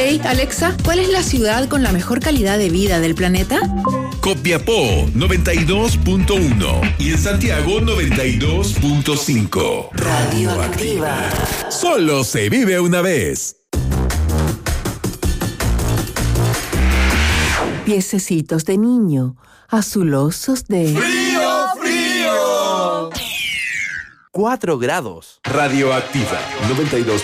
Hey, Alexa, ¿cuál es la ciudad con la mejor calidad de vida del planeta? Copiapó 92.1 y en Santiago 92.5. Radioactiva. Solo se vive una vez. Piececitos de niño, azulosos de... ¡Frío, frío! 4 grados. Radioactiva 92.